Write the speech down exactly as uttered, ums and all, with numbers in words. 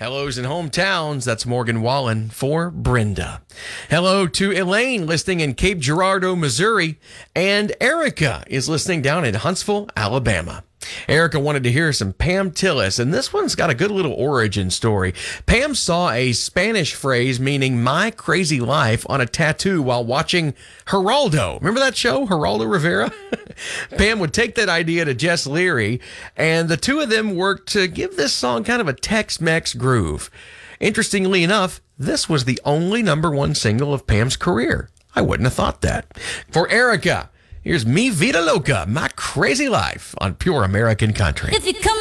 Hellos in hometowns. That's Morgan Wallen for Brenda. Hello to Elaine listening in Cape Girardeau, Missouri. And Erica is listening down in Huntsville, Alabama. Erica wanted to hear some Pam Tillis, and this one's got a good little origin story. Pam saw a Spanish phrase meaning my crazy life on a tattoo while watching Geraldo. Remember that show, Geraldo Rivera? Pam would take that idea to Jess Leary, and the two of them worked to give this song kind of a Tex-Mex groove. Interestingly enough, this was the only number one single of Pam's career. I wouldn't have thought that. For Erica, here's Mi Vida Loca, My Crazy Life on Pure American Country. If you come